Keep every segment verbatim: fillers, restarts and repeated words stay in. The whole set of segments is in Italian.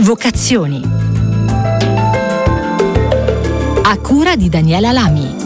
Vocazioni. A cura di Daniela Lami.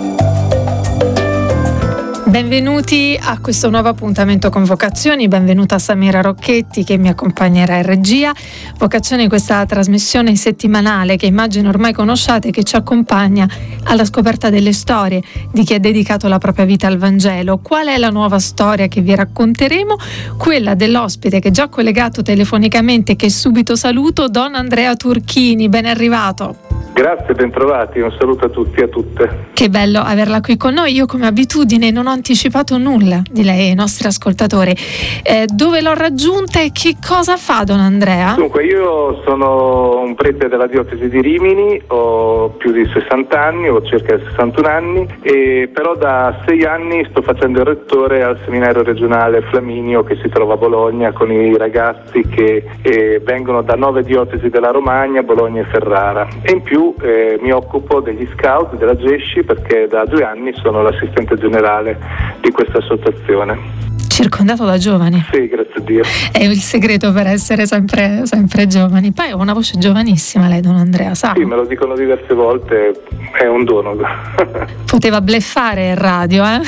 Benvenuti a questo nuovo appuntamento con Vocazioni, benvenuta Samira Rocchetti che mi accompagnerà in regia. Vocazioni è questa trasmissione settimanale che immagino ormai conosciate, che ci accompagna alla scoperta delle storie di chi ha dedicato la propria vita al Vangelo. Qual è la nuova storia che vi racconteremo? Quella dell'ospite che è già collegato telefonicamente, che subito saluto, Don Andrea Turchini, ben arrivato. Grazie, bentrovati, un saluto a tutti e a tutte. Che bello averla qui con noi. Io come abitudine non ho anticipato nulla di lei ai nostri ascoltatori. Eh, dove l'ho raggiunta e che cosa fa Don Andrea? Dunque, io sono un prete della diocesi di Rimini, ho più di sessanta anni, ho circa sessantuno anni, e però da sei anni sto facendo il rettore al seminario regionale Flaminio che si trova a Bologna, con i ragazzi che eh, vengono da nove diocesi della Romagna, Bologna e Ferrara. E in più Eh, mi occupo degli scout della Gesci, perché da due anni sono l'assistente generale di questa associazione. Circondato da giovani. Sì, grazie a Dio. È il segreto per essere sempre, sempre giovani. Poi ha una voce giovanissima lei, Don Andrea, sa? Sì, me lo dicono diverse volte, è un dono. Poteva bleffare in radio, eh?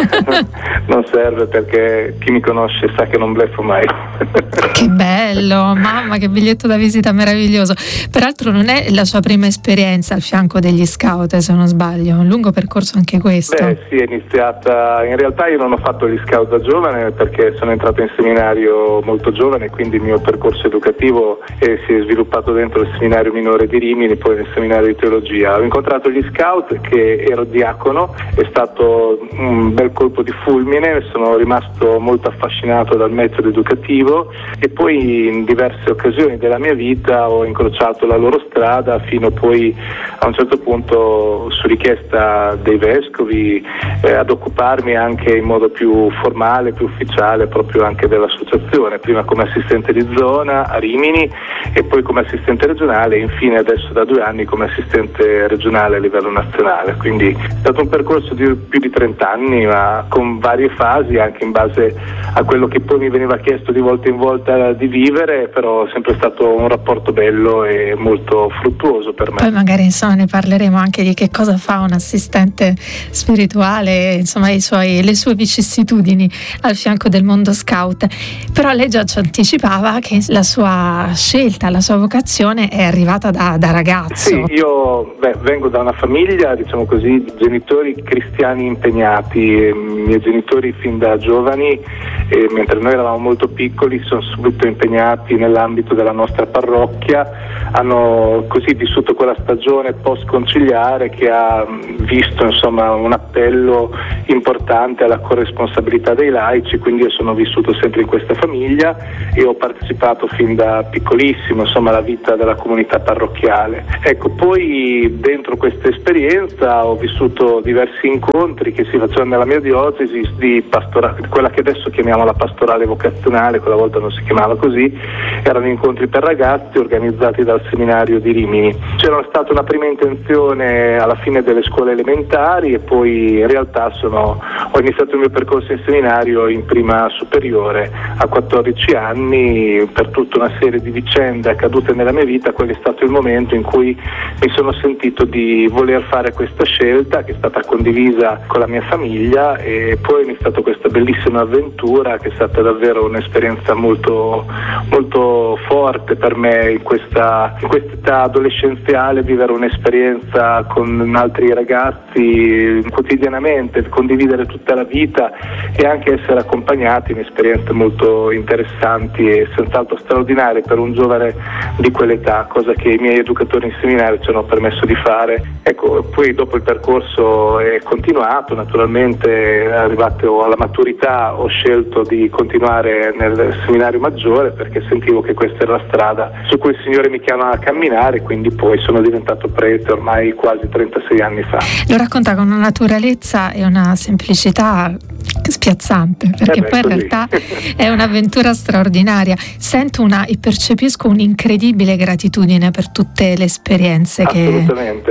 Non serve, perché chi mi conosce sa che non bleffo mai. Che bello, mamma, che biglietto da visita meraviglioso. Peraltro non è la sua prima esperienza al fianco degli scout, se non sbaglio, un lungo percorso anche questo. Beh sì, è iniziata, in realtà io non ho fatto gli scout da giovane, perché sono entrato in seminario molto giovane, quindi il mio percorso educativo eh, si è sviluppato dentro il seminario minore di Rimini, poi nel seminario di teologia. Ho incontrato gli scout, che ero diacono, è stato un bel colpo di fulmine, sono rimasto molto affascinato dal metodo educativo e poi in diverse occasioni della mia vita ho incrociato la loro strada, fino poi a un certo punto, su richiesta dei vescovi, eh, ad occuparmi anche in modo più formale, più ufficiale, proprio anche dell'associazione, prima come assistente di zona a Rimini e poi come assistente regionale e infine adesso da due anni come assistente regionale a livello nazionale. Quindi è stato un percorso di più di trenta anni, ma con varie fasi, anche in base a quello che poi mi veniva chiesto di volta in volta di vivere, però è sempre stato un rapporto bello e molto fruttuoso per me. Poi magari insomma ne parleremo anche di che cosa fa un assistente spirituale, insomma i suoi, le sue vicissitudini al fianco del mondo scout. Però lei già ci anticipava che la sua scelta, la sua vocazione è arrivata da, da ragazzo. Sì, io beh, vengo da una famiglia, diciamo così, di genitori cristiani impegnati. I miei genitori fin da giovani, e mentre noi eravamo molto piccoli, sono subito impegnati nell'ambito della nostra parrocchia, hanno così vissuto quella stagione post conciliare che ha visto insomma un appello importante alla corresponsabilità dei laici, quindi io sono vissuto sempre in questa famiglia e ho partecipato fin da piccolissimo insomma alla vita della comunità parrocchiale. Ecco, poi dentro questa esperienza ho vissuto diversi incontri che si facevano nella mia diocesi di pastorale, quella che adesso chiamiamo la pastorale vocazionale, quella volta non si chiamava così, erano incontri per ragazzi organizzati dal seminario di Rimini. C'era stata una prima intenzione alla fine delle scuole elementari e poi in realtà sono, ho iniziato il mio percorso in seminario in prima superiore a quattordici anni. Per tutta una serie di vicende accadute nella mia vita, quello è stato il momento in cui mi sono sentito di voler fare questa scelta, che è stata condivisa con la mia famiglia, e poi è iniziata questa bellissima avventura che è stata davvero un'esperienza molto, molto forte per me in questa, in questa età adolescenziale, vivere un'esperienza con altri ragazzi quotidianamente, condividere tutta la vita e anche essere accompagnati in esperienze molto interessanti e senz'altro straordinarie per un giovane di quell'età, cosa che i miei educatori in seminario ci hanno permesso di fare. Ecco, poi dopo il percorso è continuato, naturalmente arrivato alla maturità ho scelto di continuare nel seminario maggiore perché sentivo che questa era la strada su cui il Signore mi chiama a camminare, quindi poi sono diventato prete ormai quasi trentasei anni fa. Lo racconta con una naturalezza e una semplicità spiazzante, perché eh beh, poi in realtà è un'avventura straordinaria. Sento una e percepisco un'incredibile gratitudine per tutte le esperienze che assolutamente, assolutamente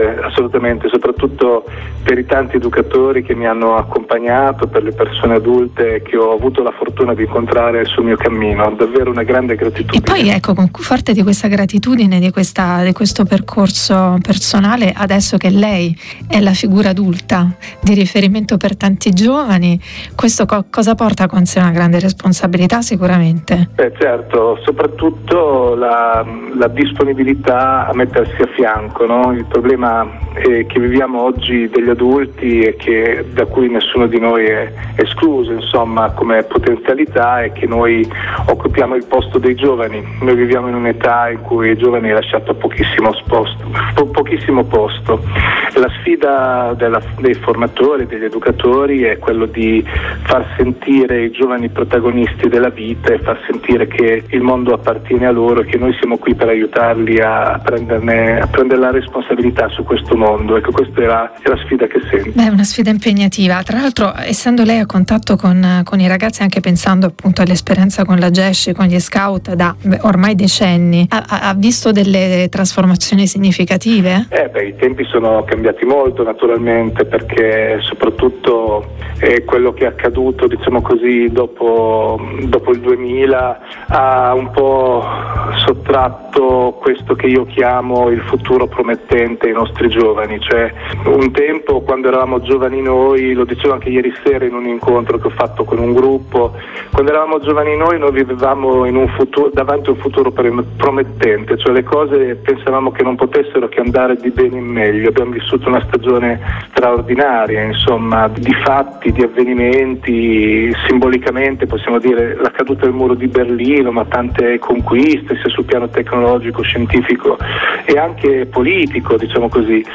assolutamente, soprattutto per i tanti educatori che mi hanno accompagnato, per le persone adulte che ho avuto la fortuna di incontrare sul mio cammino, davvero una grande gratitudine. E poi ecco, con forte di questa gratitudine, di, questa, di questo percorso personale, adesso che lei è la figura adulta di riferimento per tanti giovani, questo co- cosa porta con sé? Una grande responsabilità sicuramente. Beh, certo, soprattutto la, la disponibilità a mettersi a fianco, no? Il problema eh, che viviamo oggi degli adulti e che da cui nessuno di noi è escluso, insomma, come potenzialità, è che noi occupiamo il posto dei giovani. Noi viviamo in un'età in cui i giovani è lasciato pochissimo posto, po- pochissimo posto. La sfida della, dei formatori, degli educatori è quello di far sentire i giovani protagonisti della vita e far sentire che il mondo appartiene a loro e che noi siamo qui per aiutarli a prenderne, a prendere la responsabilità su questo mondo. Ecco, questa è la, è la sfida che sento. Beh, è una sfida impegnativa. Tra l'altro, essendo lei a contatto con, con i ragazzi, anche pensando appunto all'esperienza con la G E S C, con gli scout da beh, ormai decenni, ha, ha visto delle trasformazioni significative? Eh beh, i tempi sono cambiati molto naturalmente, perché soprattutto eh, quello che è accaduto, diciamo così, dopo, dopo il duemila ha un po' sottratto questo che io chiamo il futuro promettente ai nostri giovani. Cioè, un tempo, quando eravamo giovani noi, lo dicevo anche ieri sera in un incontro che ho fatto con un gruppo, quando eravamo giovani noi noi vivevamo in un futuro, davanti a un futuro promettente, cioè le cose pensavamo che non potessero che andare di bene in meglio. Abbiamo vissuto una stagione straordinaria, insomma, di fatti, di avvenimenti. Simbolicamente possiamo dire la caduta del muro di Berlino, ma tante conquiste sia sul piano tecnologico, scientifico e anche politico, diciamo così.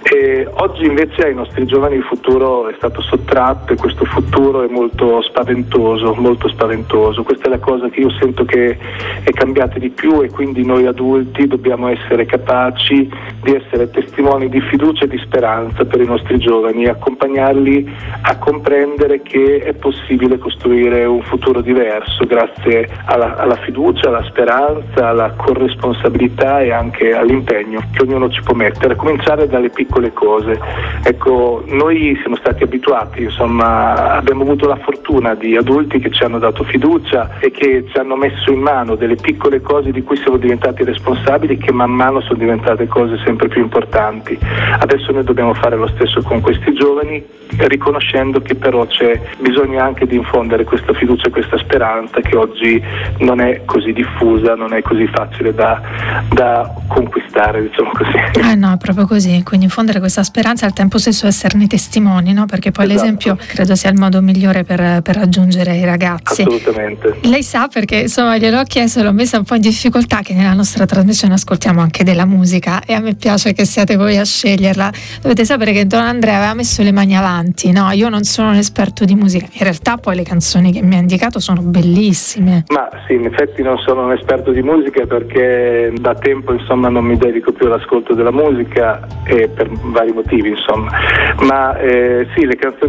E oggi invece ai nostri giovani il futuro è stato sottratto e questo futuro è molto spaventoso, molto spaventoso. Questa è la cosa che io sento che è cambiata di più, e quindi noi adulti dobbiamo essere capaci di essere testimoni di fiducia e di speranza per i nostri giovani e accompagnarli a comprendere che è possibile costruire un futuro diverso grazie alla, alla fiducia, alla speranza, alla corresponsabilità e anche all'impegno che ognuno ci può mettere, a cominciare dalle piccole cose. Ecco, noi siamo stati abituati, insomma, abbiamo avuto la fortuna di adulti che ci hanno dato fiducia e che ci hanno messo in mano delle piccole cose di cui siamo diventati responsabili, che man mano sono diventate cose sempre più importanti. Adesso noi dobbiamo fare lo stesso con questi giovani, riconoscendo che però c'è bisogno anche di infondere questa fiducia e questa speranza che oggi non è così diffusa, non è così facile da, da conquistare, diciamo così. Eh no, è proprio così, quindi infondere questa speranza e al tempo stesso esserne testimoni, no? Perché poi esatto. L'esempio credo sia il modo migliore per, per raggiungere i ragazzi. Assolutamente. Lei sa, perché insomma gliel'ho chiesto, l'ho messa un po' in difficoltà, che nella nostra trasmissione ascoltiamo anche della musica e a me piace che siate voi a sceglierla. Dovete sapere che Don Andrea aveva messo le mani avanti, no? Io non sono un esperto di musica, in realtà poi le canzoni che mi ha indicato sono bellissime. Ma sì, in effetti non sono un esperto di musica perché da tempo insomma non mi dedico più all'ascolto della musica e per vari motivi insomma, ma eh, sì, le canzoni